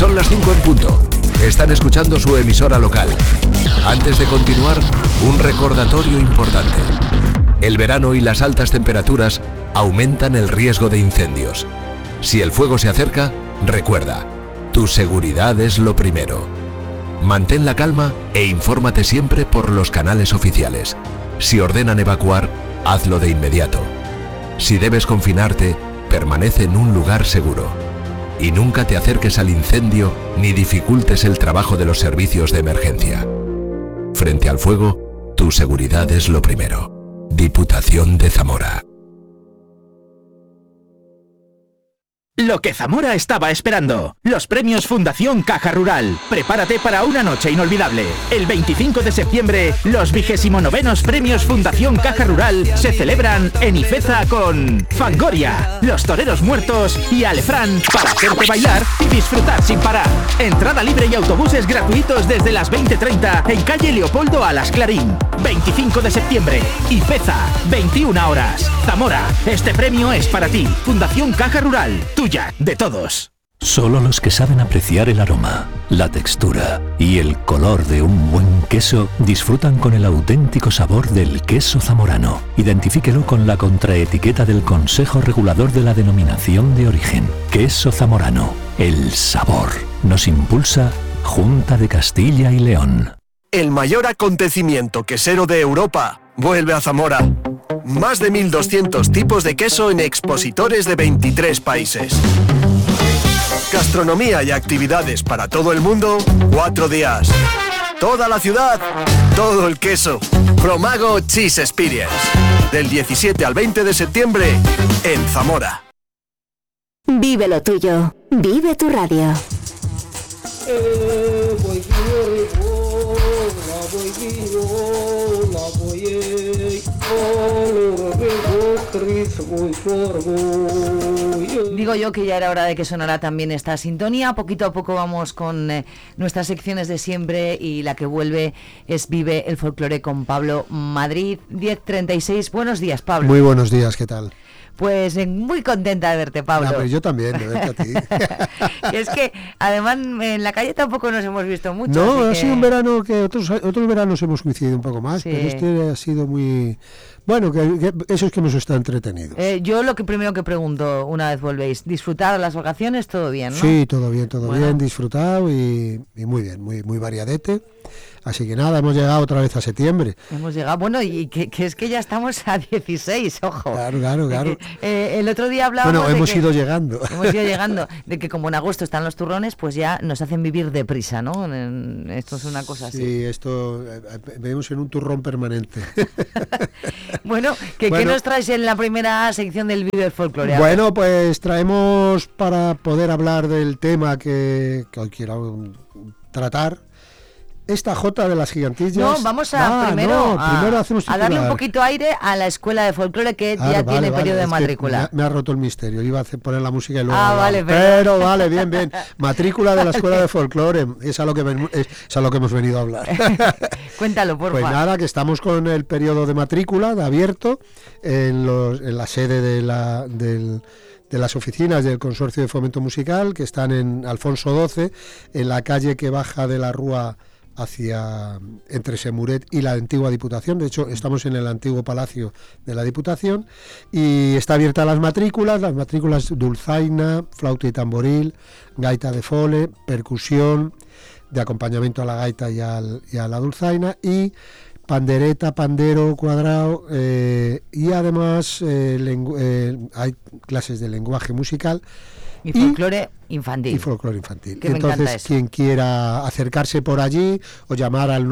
Son las 5 en punto. Están escuchando su emisora local. Antes de continuar, un recordatorio importante. El verano y las altas temperaturas aumentan el riesgo de incendios. Si el fuego se acerca, recuerda, tu seguridad es lo primero. Mantén la calma e infórmate siempre por los canales oficiales. Si ordenan evacuar, hazlo de inmediato. Si debes confinarte, permanece en un lugar seguro. Y nunca te acerques al incendio ni dificultes el trabajo de los servicios de emergencia. Frente al fuego, tu seguridad es lo primero. Diputación de Zamora. Lo que Zamora estaba esperando. Los premios Fundación Caja Rural. Prepárate para una noche inolvidable. El 25 de septiembre, los 29º premios Fundación Caja Rural se celebran en Ifeza con Fangoria, Los Toreros Muertos y Alefrán para hacerte bailar y disfrutar sin parar. Entrada libre y autobuses gratuitos desde las 20:30 en calle Leopoldo Alas Clarín. 25 de septiembre, Ifeza, 21 horas. Zamora, este premio es para ti. Fundación Caja Rural, tuya, de todos. Solo los que saben apreciar el aroma, la textura y el color de un buen queso disfrutan con el auténtico sabor del queso zamorano. Identifíquelo con la contraetiqueta del Consejo Regulador de la Denominación de Origen. Queso zamorano, el sabor. Nos impulsa Junta de Castilla y León. El mayor acontecimiento quesero de Europa vuelve a Zamora. Más de 1.200 tipos de queso en expositores de 23 países. Gastronomía y actividades para todo el mundo, 4 días. Toda la ciudad, todo el queso. Promago Cheese Experience. Del 17 al 20 de septiembre en Zamora. Vive lo tuyo. Vive tu radio. Digo yo que ya era hora de que sonara también esta sintonía. Poquito a poco vamos con nuestras secciones de siempre, y la que vuelve es Vive el Folclore con Pablo Madrid. 10:36. Buenos días, Pablo. Muy buenos días, ¿qué tal? Pues muy contenta de verte, Pablo. Pues yo también, de verte a ti. Y es que además en la calle tampoco nos hemos visto mucho. No, ha sido un verano que otros veranos hemos coincidido un poco más, sí. Pero este ha sido muy... Bueno, que eso es que hemos estado entretenidos. Yo lo que primero que pregunto, una vez volvéis, ¿disfrutar las vacaciones? ¿Todo bien, no? Sí, todo bien, bien, disfrutado y muy bien, muy variadete. Así que nada, hemos llegado otra vez a septiembre. Hemos llegado, bueno, y que es que ya estamos a 16, ojo. Claro. El otro día hablábamos hemos ido llegando. Hemos ido llegando, de que como en agosto están los turrones, pues ya nos hacen vivir deprisa, ¿no? Esto es una cosa así. Sí, esto, vivimos en un turrón permanente. Bueno, ¿qué nos traes en la primera sección del Vive el Folclore? Bueno, pues traemos, para poder hablar del tema que hoy quiero tratar, esta jota de las gigantillas. No, vamos a primero hacemos a darle un poquito aire a la escuela de folclore que ya tiene periodo de matrícula. Me ha roto el misterio, iba a poner la música y luego... vale, pero vale, bien. Matrícula de la escuela de folclore, es a lo que hemos venido a hablar. Cuéntalo, por favor. Pues nada, que estamos con el periodo de matrícula, de abierto, en la sede de las oficinas del Consorcio de Fomento Musical, que están en Alfonso XII, en la calle que baja de la Rúa entre Semuret y la antigua Diputación. De hecho, estamos en el antiguo Palacio de la Diputación, y está abierta las matrículas dulzaina, flauta y tamboril, gaita de fole, percusión de acompañamiento a la gaita y a la dulzaina, y pandereta, pandero, cuadrado, y además hay clases de lenguaje musical y folclore infantil. Entonces, quien quiera acercarse por allí o llamar al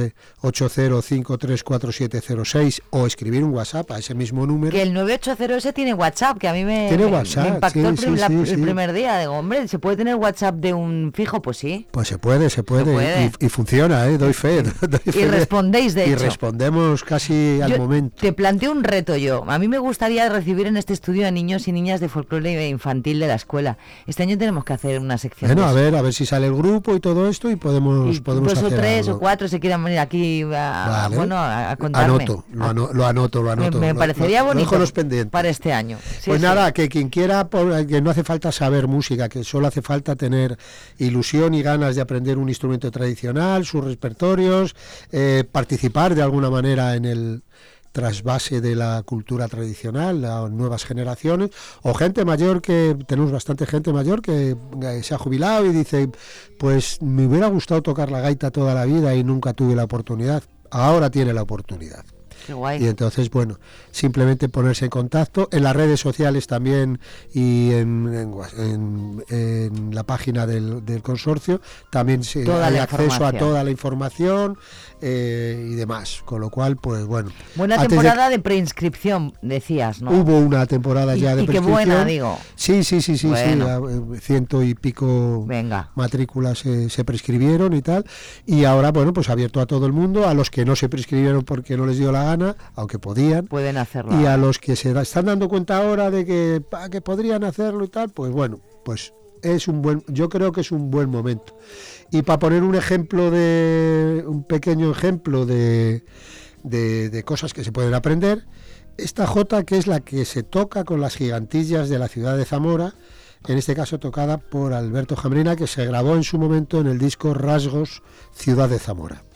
980534706 o escribir un WhatsApp a ese mismo número. Que el 980 ese tiene WhatsApp, que a mí me impactó el primer día. Digo, hombre, ¿se puede tener WhatsApp de un fijo? Pues sí. Pues se puede. Y funciona, doy fe. Y respondéis, de hecho. Y respondemos casi al momento. Te planteo un reto yo. A mí me gustaría recibir en este estudio a niños y niñas de folclore infantil de la escuela. Este año tenemos tenemos que hacer una sección. Bueno, a ver si sale el grupo y todo esto y podemos dos hacer o tres algo. o cuatro se quieran venir aquí a contarme. Lo anoto. Me parecería bonito los pendientes. para este año. Sí, pues nada, que quien quiera, que no hace falta saber música, que solo hace falta tener ilusión y ganas de aprender un instrumento tradicional, sus repertorios, participar de alguna manera en el trasvase de la cultura tradicional a nuevas generaciones, o gente mayor, que tenemos bastante gente mayor que se ha jubilado y dice, pues me hubiera gustado tocar la gaita toda la vida y nunca tuve la oportunidad, ahora tiene la oportunidad. Qué guay. Y entonces, bueno, simplemente ponerse en contacto en las redes sociales también y en la página del consorcio también hay acceso a toda la información y demás, con lo cual, pues bueno. Buena temporada de preinscripción, decías, ¿no? Hubo una temporada ya de preinscripción. Y qué buena, digo. Sí, bueno. 100 y pico matrículas se prescribieron y tal, y ahora, bueno, pues abierto a todo el mundo, a los que no se prescribieron porque no les dio la gana, aunque podían, pueden hacerlo, y a los que se están dando cuenta ahora de que podrían hacerlo y tal, pues bueno, pues yo creo que es un buen momento. Y para poner un pequeño ejemplo de cosas que se pueden aprender, esta jota, que es la que se toca con las gigantillas de la ciudad de Zamora, en este caso tocada por Alberto Jambrina, que se grabó en su momento en el disco Rasgos Ciudad de Zamora.